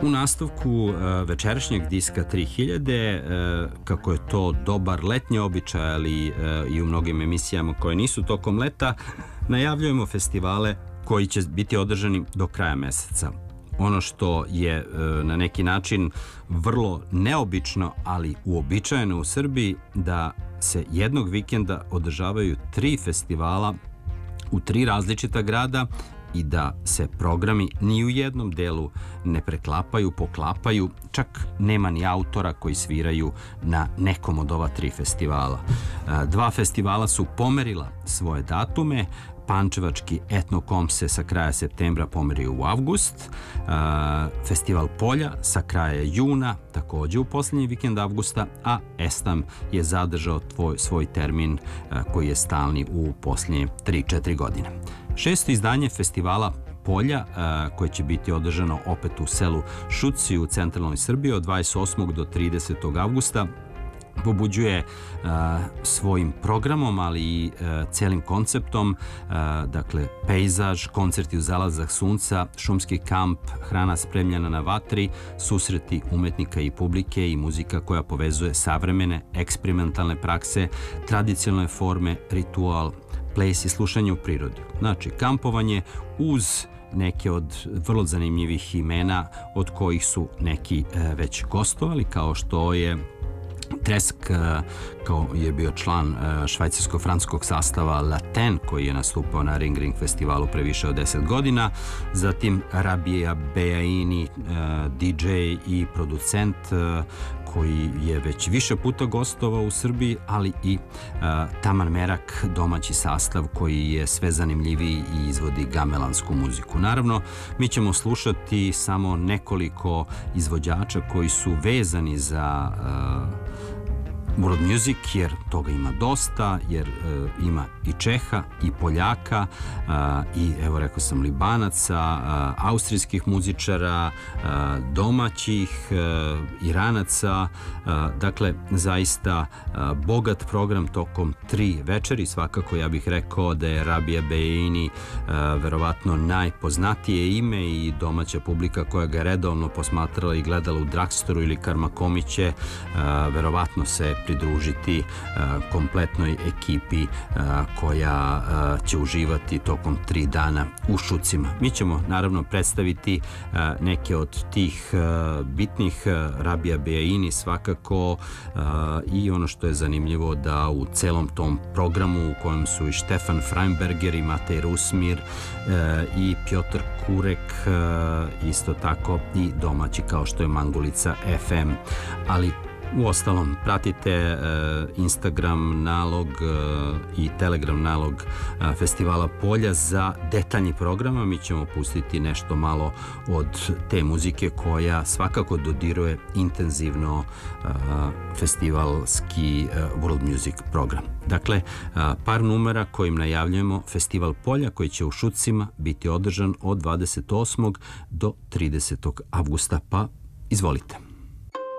U nastavku večerašnjeg diska 3000, kako je to dobar letnji običaj, ali i u mnogim emisijama koje nisu tokom leta, najavljujemo festivale koji će biti održani do kraja meseca. Ono što je na neki način vrlo neobično, ali uobičajeno u Srbiji, da se jednog vikenda održavaju 3 festivala u 3 različita grada i da se programi ni u jednom delu ne preklapaju, poklapaju, čak nema ni autora koji sviraju na nekom od ova 3 festivala. 2 festivala su pomerila svoje datume. Pančevački Etnokom se sa kraja septembra pomerio u avgust, Festival Polja sa kraja juna, takođe u posljednji vikend avgusta, a Estam je zadržao svoj termin koji je stalni u posljednje 3-4 godine. 6. izdanje festivala Polja, koje će biti održano opet u selu Šuci u centralnoj Srbiji od 28. do 30. avgusta, pobuđuje svojim programom, ali i celim konceptom, dakle pejzaž, koncerti u zalazak sunca, šumski kamp, hrana spremljena na vatri, susreti umetnika i publike i muzika koja povezuje savremene, eksperimentalne prakse, tradicionalne forme, ritual, ples i slušanje u prirodi. Znači, kampovanje uz neke od vrlo zanimljivih imena, od kojih su neki već gostovali, kao što je Tresk, kao je bio član švajcarsko-francuskog sastava Latin, koji je nastupao na Ring Ring festivalu pre više od 10 godina. Zatim Rabia Beaini, DJ i producent koji je već više puta gostovao u Srbiji, ali i Taman Merak, domaći sastav koji je sve zanimljiviji i izvodi gamelansku muziku. Naravno, mi ćemo slušati samo nekoliko izvođača koji su vezani za world music, jer toga ima dosta, jer ima i Čeha i Poljaka i evo rekao sam Libanaca, austrijskih muzičara, domaćih, Iranaca, dakle zaista bogat program tokom 3 večeri. Svakako ja bih rekao da je Rabia Beaini verovatno najpoznatije ime i domaća publika koja ga je redovno posmatrala i gledala u Dragstoru ili Karmakomiće verovatno se pridružiti kompletnoj ekipi koja će uživati tokom 3 dana u Šucima. Mi ćemo naravno predstaviti neke od tih bitnih, Rabia Beaini svakako, i ono što je zanimljivo da u celom tom programu u kojem su i Štefan Freinberger i Matej Rusmir i Pjotr Kurek, isto tako i domaći kao što je Mangulica FM, ali uostalom, pratite Instagram nalog i Telegram nalog Festivala Polja za detaljni program. Mi ćemo pustiti nešto malo od te muzike koja svakako dodiruje intenzivno festivalski world music program. Dakle, par numera kojim najavljujemo Festival Polja koji će u Šucima biti održan od 28. do 30. avgusta, pa izvolite.